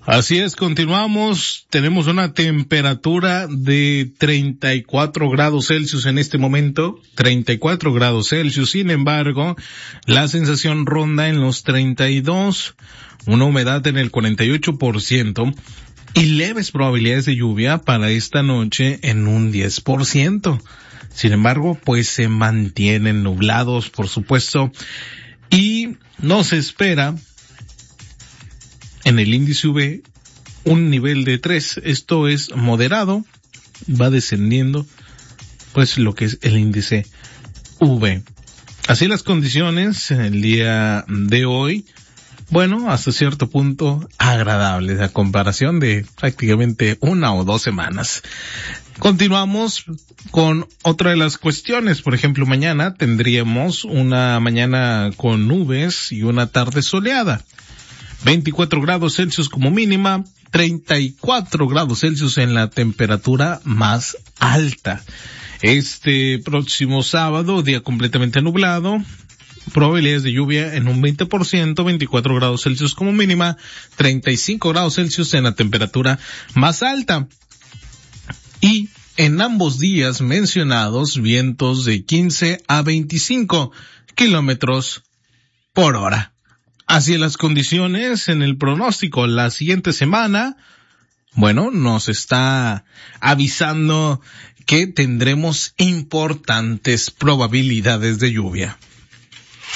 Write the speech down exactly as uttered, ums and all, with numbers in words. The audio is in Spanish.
Así es, continuamos. Tenemos una temperatura de treinta y cuatro grados Celsius en este momento, treinta y cuatro grados Celsius. Sin embargo, la sensación ronda en los treinta y dos, una humedad en el cuarenta y ocho por ciento y leves probabilidades de lluvia para esta noche en un diez por ciento. Sin embargo, pues se mantienen nublados, por supuesto, y no se espera en el índice U V un nivel de tres, esto es moderado, va descendiendo pues lo que es el índice U V. Así las condiciones en el día de hoy, bueno, hasta cierto punto agradables a comparación de prácticamente una o dos semanas. Continuamos con otra de las cuestiones. Por ejemplo, mañana tendríamos una mañana con nubes y una tarde soleada. veinticuatro grados Celsius como mínima, treinta y cuatro grados Celsius en la temperatura más alta. Este próximo sábado, día completamente nublado, probabilidades de lluvia en un veinte por ciento, veinticuatro grados Celsius como mínima, treinta y cinco grados Celsius en la temperatura más alta. Y en ambos días mencionados, vientos de quince a veinticinco kilómetros por hora. Así las condiciones en el pronóstico. La siguiente semana, bueno, nos está avisando que tendremos importantes probabilidades de lluvia.